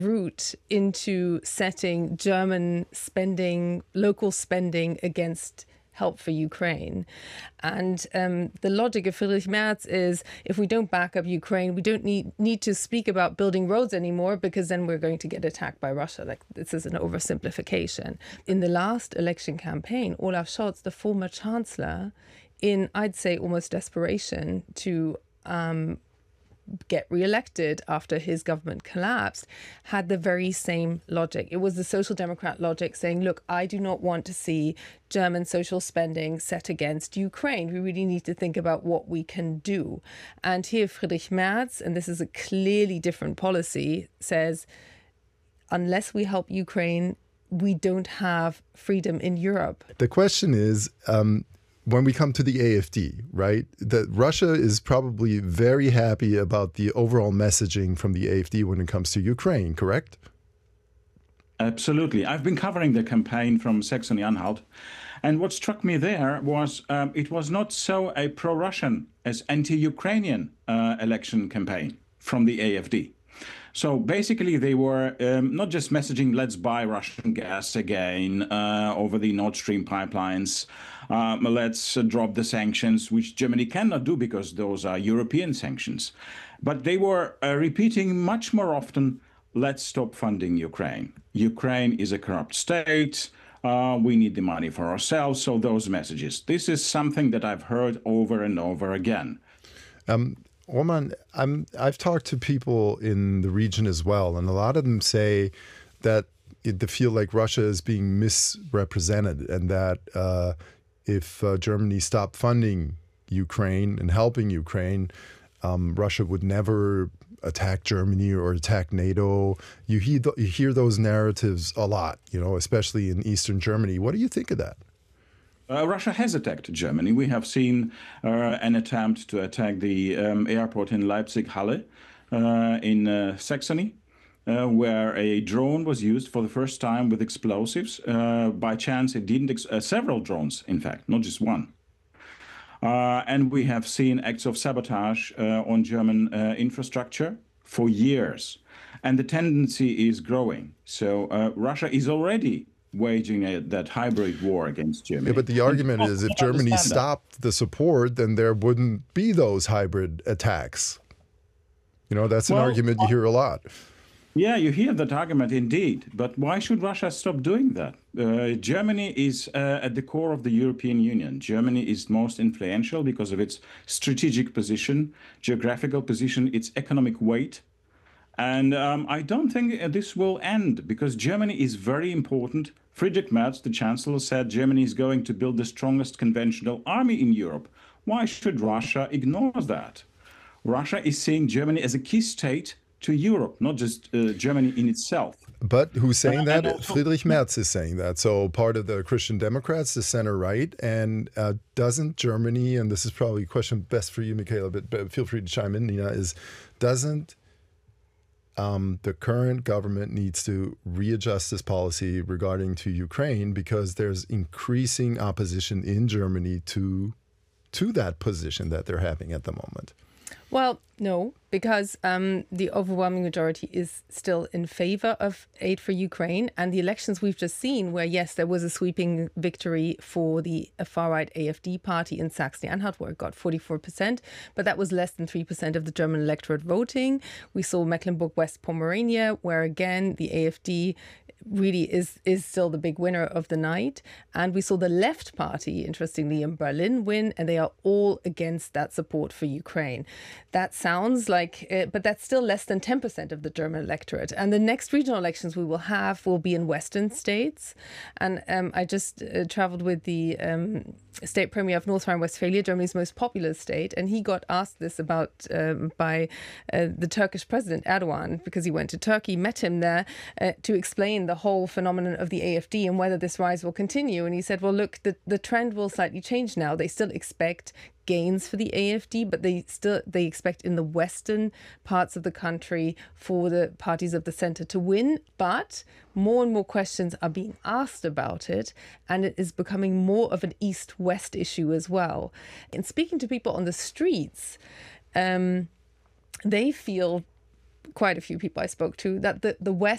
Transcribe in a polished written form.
route into setting German spending, local spending against help for Ukraine. And the logic of Friedrich Merz is, if we don't back up Ukraine, we don't need to speak about building roads anymore, because then we're going to get attacked by Russia. Like, this is an oversimplification. In the last election campaign, Olaf Scholz, the former chancellor, in, I'd say, almost desperation to get re-elected after his government collapsed, had the very same logic. It was the Social Democrat logic saying, look, I do not want to see German social spending set against Ukraine. We really need to think about what we can do. And here Friedrich Merz, and this is a clearly different policy, says, unless we help Ukraine, we don't have freedom in Europe. The question is, when we come to the AfD, right, that Russia is probably very happy about the overall messaging from the AfD when it comes to Ukraine, correct? Absolutely. I've been covering the campaign from Saxony-Anhalt. And what struck me there was it was not so a pro-Russian as anti-Ukrainian election campaign from the AfD. So basically, they were not just messaging, let's buy Russian gas again over the Nord Stream pipelines. Let's drop the sanctions, which Germany cannot do because those are European sanctions. But they were repeating much more often, let's stop funding Ukraine. Ukraine is a corrupt state. We need the money for ourselves. So those messages. This is something that I've heard over and over again. Roman, I've talked to people in the region as well, and a lot of them say that they feel like Russia is being misrepresented, and that if Germany stopped funding Ukraine and helping Ukraine, Russia would never attack Germany or attack NATO. You hear those narratives a lot, especially in Eastern Germany. What do you think of that? Russia has attacked Germany. We have seen an attempt to attack the airport in Leipzig-Halle in Saxony, where a drone was used for the first time with explosives. By chance, it didn't, several drones, in fact, not just one. And we have seen acts of sabotage on German infrastructure for years. And the tendency is growing. So Russia is already waging that hybrid war against Germany. Yeah, but the argument is, if Germany stopped the support, then there wouldn't be those hybrid attacks. That's an argument you hear a lot. Yeah, you hear that argument indeed. But why should Russia stop doing that? Germany is at the core of the European Union. Germany is most influential because of its strategic position, geographical position, its economic weight. And I don't think this will end, because Germany is very important. Friedrich Merz, the chancellor, said Germany is going to build the strongest conventional army in Europe. Why should Russia ignore that? Russia is seeing Germany as a key state to Europe, not just Germany in itself. But who's saying that? Friedrich Merz is saying that. So part of the Christian Democrats, the center-right, and doesn't Germany, and this is probably a question best for you, Michaela, but feel free to chime in, Nina, doesn't the current government needs to readjust this policy regarding to Ukraine, because there's increasing opposition in Germany to that position that they're having at the moment? Well, no, because the overwhelming majority is still in favor of aid for Ukraine. And the elections we've just seen, where, yes, there was a sweeping victory for the far-right AfD party in Saxony-Anhalt, where it got 44%, but that was less than 3% of the German electorate voting. We saw Mecklenburg-West Pomerania, where, again, the AfD really is still the big winner of the night. And we saw the left party, interestingly, in Berlin win, and they are all against that support for Ukraine. That sounds like, but that's still less than 10% of the German electorate. And the next regional elections we will have will be in Western states. And I just traveled with the state premier of North Rhine-Westphalia, Germany's most populous state, and he got asked this about by the Turkish president Erdogan, because he went to Turkey, met him there to explain the whole phenomenon of the AfD and whether this rise will continue. And he said, well, look, the trend will slightly change now. They still expect gains for the AfD, but they expect in the western parts of the country for the parties of the center to win. But more and more questions are being asked about it, and it is becoming more of an east-west issue as well. In speaking to people on the streets, they feel, quite a few people I spoke to, that the West